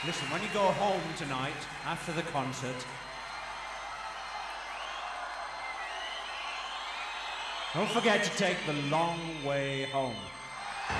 Listen, when you go home tonight, after the concert, don't forget to take the long way home.